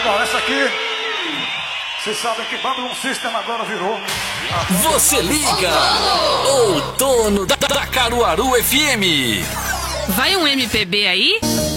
Bom, essa aqui, vocês sabem que Babylon System agora virou. Você liga! Outono da Caruaru FM. Vai um MPB aí?